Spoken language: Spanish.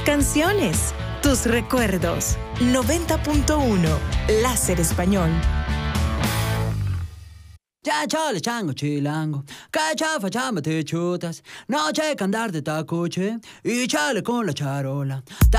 canciones, tus recuerdos. 90.1 Láser Español. Ya chale chango chilango, cachafa chamba te chutas, noche que andar de tacoche y chale con la charola.